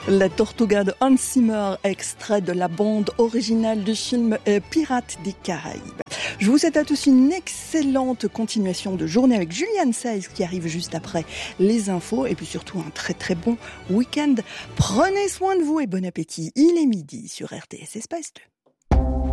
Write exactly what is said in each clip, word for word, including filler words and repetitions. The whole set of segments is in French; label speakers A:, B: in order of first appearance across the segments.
A: La Tortuga de Hans Zimmer, extrait de la bande originale du film euh, Pirates des Caraïbes. Je vous souhaite à tous une excellente continuation de journée avec Julian Saiz qui arrive juste après les infos et puis surtout un très très bon week-end. Prenez soin de vous et bon appétit. Il est midi sur R T S Espace deux.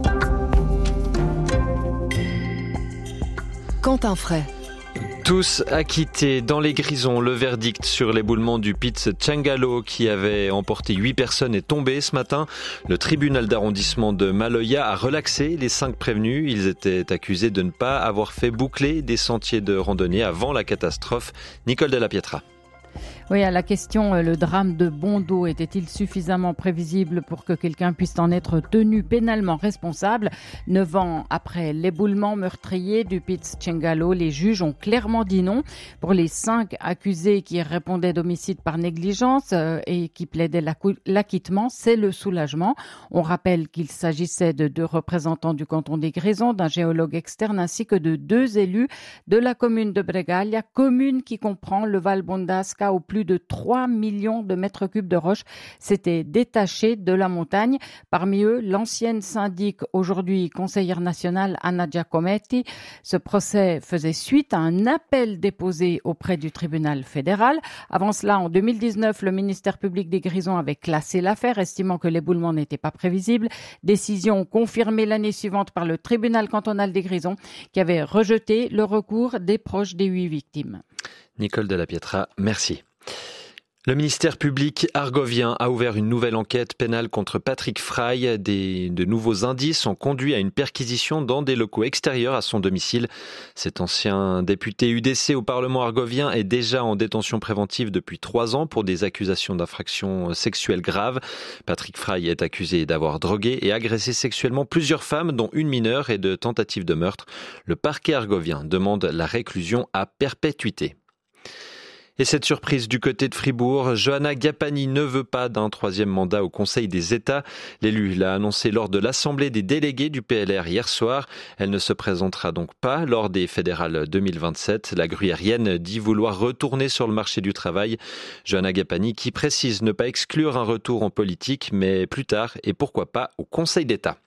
B: Quentin Fray.
C: Tous acquittés dans les Grisons. Le verdict sur l'éboulement du Pitts Tchangalo qui avait emporté huit personnes est tombé ce matin. Le tribunal d'arrondissement de Maloya a relaxé les cinq prévenus. Ils étaient accusés de ne pas avoir fait boucler des sentiers de randonnée avant la catastrophe. Nicole Della Pietra.
D: Oui, à la question, le drame de Bondo était-il suffisamment prévisible pour que quelqu'un puisse en être tenu pénalement responsable? Neuf ans après l'éboulement meurtrier du Pitts Tchangalo, les juges ont clairement dit non. Pour les cinq accusés qui répondaient d'homicide par négligence euh, et qui plaidaient l'acquittement, c'est le soulagement. On rappelle qu'il s'agissait de deux représentants du canton des Grisons, d'un géologue externe ainsi que de deux élus de la commune de Bregaglia, commune qui comprend le Val Bondasca au plus de trois millions de mètres cubes de roches s'étaient détachés de la montagne. Parmi eux, l'ancienne syndic, aujourd'hui conseillère nationale, Anna Giacometti. Ce procès faisait suite à un appel déposé auprès du tribunal fédéral. Avant cela, en deux mille dix-neuf, le ministère public des Grisons avait classé l'affaire, estimant que l'éboulement n'était pas prévisible. Décision confirmée l'année suivante par le tribunal cantonal des Grisons, qui avait rejeté le recours des proches des huit victimes.
C: Nicole Della Pietra, merci. Le ministère public argovien a ouvert une nouvelle enquête pénale contre Patrick Frey. Des, de nouveaux indices ont conduit à une perquisition dans des locaux extérieurs à son domicile. Cet ancien député U D C au Parlement argovien est déjà en détention préventive depuis trois ans pour des accusations d'infractions sexuelles graves. Patrick Frey est accusé d'avoir drogué et agressé sexuellement plusieurs femmes, dont une mineure, et de tentative de meurtre. Le parquet argovien demande la réclusion à perpétuité. Et cette surprise du côté de Fribourg, Johanna Gapani ne veut pas d'un troisième mandat au Conseil des États. L'élu l'a annoncé lors de l'Assemblée des délégués du P L R hier soir. Elle ne se présentera donc pas lors des fédérales deux mille vingt-sept. La gruyérienne dit vouloir retourner sur le marché du travail. Johanna Gapani qui précise ne pas exclure un retour en politique, mais plus tard et pourquoi pas au Conseil d'État.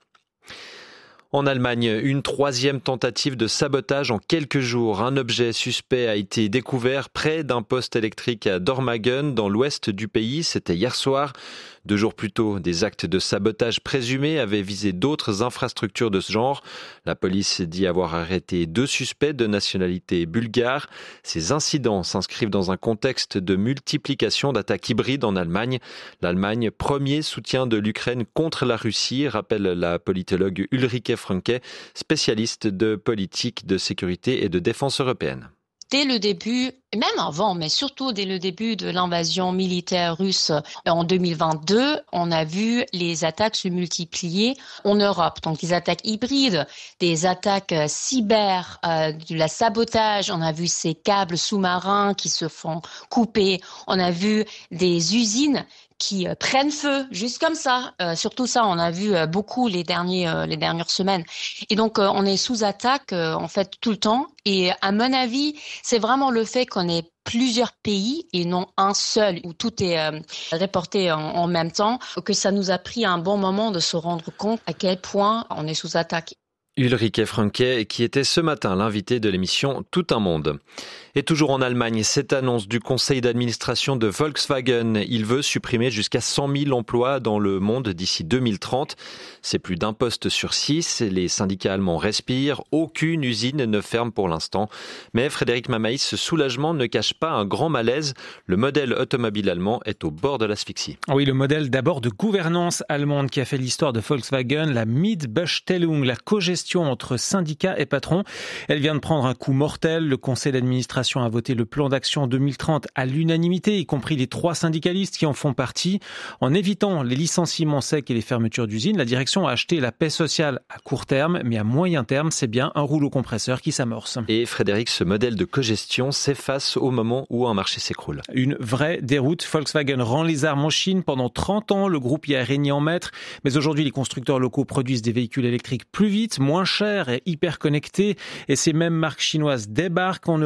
C: En Allemagne, une troisième tentative de sabotage en quelques jours. Un objet suspect a été découvert près d'un poste électrique à Dormagen, dans l'ouest du pays. C'était hier soir. Deux jours plus tôt, des actes de sabotage présumés avaient visé d'autres infrastructures de ce genre. La police dit avoir arrêté deux suspects de nationalité bulgare. Ces incidents s'inscrivent dans un contexte de multiplication d'attaques hybrides en Allemagne. L'Allemagne, premier soutien de l'Ukraine contre la Russie, rappelle la politologue Ulrike Franke, spécialiste de politique de sécurité et de défense européenne.
E: Dès le début, même avant, mais surtout dès le début de l'invasion militaire russe en deux mille vingt-deux, on a vu les attaques se multiplier en Europe. Donc des attaques hybrides, des attaques cyber, euh, de la sabotage. On a vu ces câbles sous-marins qui se font couper. On a vu des usines qui euh, prennent feu, juste comme ça. Euh, surtout ça, on a vu euh, beaucoup les derniers, euh, les dernières semaines. Et donc, euh, on est sous attaque, euh, en fait, tout le temps. Et à mon avis, c'est vraiment le fait qu'on ait plusieurs pays et non un seul où tout est euh, reporté en, en même temps, que ça nous a pris un bon moment de se rendre compte à quel point on est sous attaque.
C: Ulrike Franke, qui était ce matin l'invité de l'émission Tout un monde. Et toujours en Allemagne, cette annonce du conseil d'administration de Volkswagen. Il veut supprimer jusqu'à cent mille emplois dans le monde d'ici deux mille trente. C'est plus d'un poste sur six. Les syndicats allemands respirent. Aucune usine ne ferme pour l'instant. Mais Frédéric Mamaïs, ce soulagement ne cache pas un grand malaise. Le modèle automobile allemand est au bord de l'asphyxie.
F: Oui, le modèle d'abord de gouvernance allemande qui a fait l'histoire de Volkswagen, la Mitbestellung, la cogestion entre syndicats et patrons. Elle vient de prendre un coup mortel. Le conseil d'administration a voté le plan d'action deux mille trente à l'unanimité, y compris les trois syndicalistes qui en font partie. En évitant les licenciements secs et les fermetures d'usines, la direction a acheté la paix sociale à court terme, mais à moyen terme, c'est bien un rouleau compresseur qui s'amorce.
C: Et Frédéric, ce modèle de cogestion s'efface au moment où un marché s'écroule.
F: Une vraie déroute. Volkswagen rend les armes en Chine. Pendant trente ans, le groupe y a régné en maître. Mais aujourd'hui, les constructeurs locaux produisent des véhicules électriques plus vite, moins chers et hyper connectés. Et ces mêmes marques chinoises débarquent en Europe.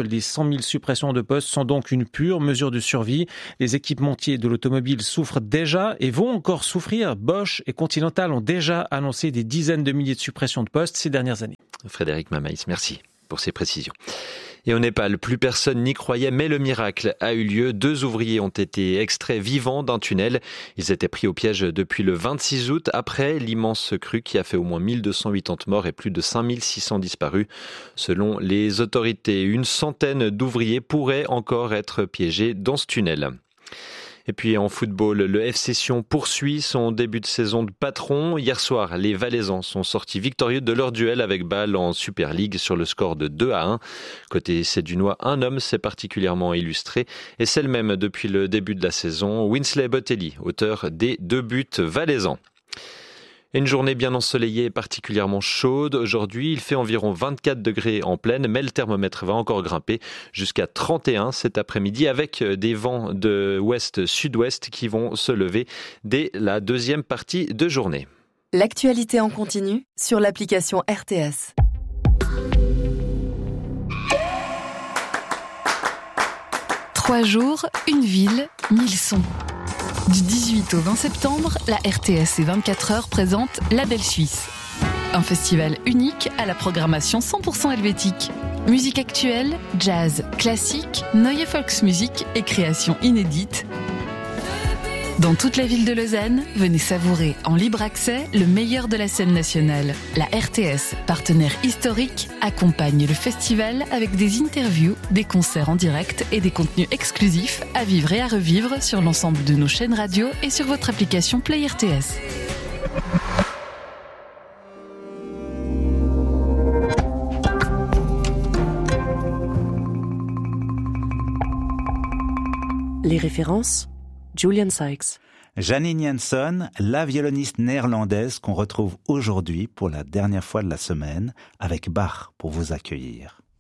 F: chiffre. Les cent mille suppressions de postes sont donc une pure mesure de survie. Les équipementiers de l'automobile souffrent déjà et vont encore souffrir. Bosch et Continental ont déjà annoncé des dizaines de milliers de suppressions de postes ces dernières années.
C: Frédéric Mamaïs, merci pour ces précisions. Et au Népal, plus personne n'y croyait, mais le miracle a eu lieu. Deux ouvriers ont été extraits vivants d'un tunnel. Ils étaient pris au piège depuis le vingt-six août, après l'immense crue qui a fait au moins mille deux cent quatre-vingt-dix morts et plus de cinq mille six cents disparus. Selon les autorités, une centaine d'ouvriers pourraient encore être piégés dans ce tunnel. Et puis en football, le F C Sion poursuit son début de saison de patron. Hier soir, les Valaisans sont sortis victorieux de leur duel avec Bâle en Super League sur le score de deux à un. Côté Sédunois, un homme s'est particulièrement illustré et c'est le même depuis le début de la saison, Winsley Botelli, auteur des deux buts valaisans. Une journée bien ensoleillée et particulièrement chaude. Aujourd'hui, il fait environ vingt-quatre degrés en pleine, mais le thermomètre va encore grimper jusqu'à trente et un cet après-midi avec des vents de ouest-sud-ouest qui vont se lever dès la deuxième partie de journée.
B: L'actualité en continu sur l'application R T S. Trois jours, une ville, mille sons. Du dix-huit au vingt septembre, la R T S et vingt-quatre heures présente La Belle Suisse. Un festival unique à la programmation cent pour cent helvétique. Musique actuelle, jazz, classique, neue Volksmusik et créations inédites. Dans toute la ville de Lausanne, venez savourer en libre accès le meilleur de la scène nationale. La R T S, partenaire historique, accompagne le festival avec des interviews, des concerts en direct et des contenus exclusifs à vivre et à revivre sur l'ensemble de nos chaînes radio et sur votre application Play R T S.
G: Les références, Julian Sykes.
H: Janine Janson, la violoniste néerlandaise qu'on retrouve aujourd'hui pour la dernière fois de la semaine avec Bach pour vous accueillir.